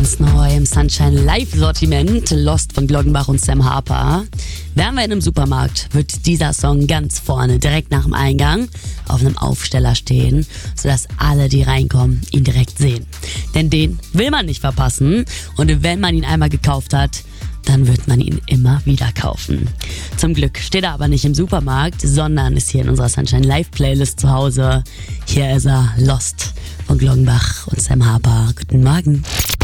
Ganz neu im Sunshine Live-Sortiment, Lost von Gloggenbach und Sam Harper. Wären wir in einem Supermarkt, wird dieser Song ganz vorne, direkt nach dem Eingang, auf einem Aufsteller stehen, sodass alle, die reinkommen, ihn direkt sehen. Denn den will man nicht verpassen und wenn man ihn einmal gekauft hat, dann wird man ihn immer wieder kaufen. Zum Glück steht er aber nicht im Supermarkt, sondern ist hier in unserer Sunshine Live Playlist zu Hause. Hier ist er, Lost von Gloggenbach und Sam Harper. Guten Morgen.